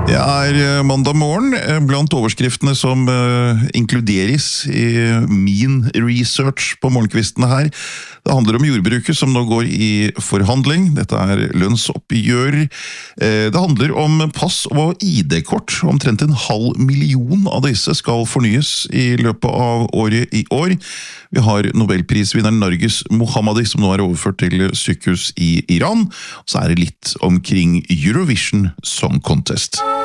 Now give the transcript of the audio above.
Det mandag morgen, blant overskriftene som inkluderes i min research på morgenkvistene her. Det handler om jordbruket som nå går i forhandling. Dette lønnsoppgjør. Det handler om pass og ID-kort. Omtrent 500.000 av disse skal fornyes i løpet av året i år. Vi har Nobelprisvinneren Narges Mohammadi som nå overført til sykehus i Iran. Så det litt omkring Eurovision Song Contest.